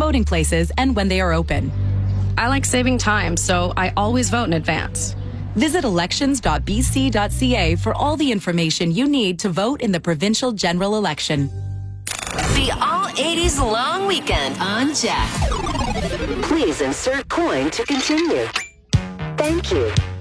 voting places and when they are open. I like saving time, so I always vote in advance. Visit elections.bc.ca for all the information you need to vote in the provincial general election. The All-80s Long Weekend on Jack. Please insert coin to continue. Thank you.